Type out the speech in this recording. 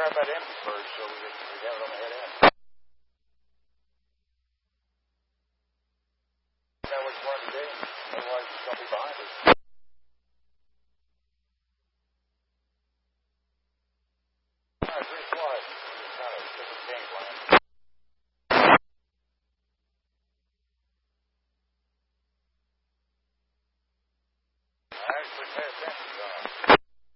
grab that empty first so we have it on the head end. That was part of the game. Otherwise, it's going to be behind us. All right, pretty quiet. Just kind of different game plan. All right, put pay attention, John.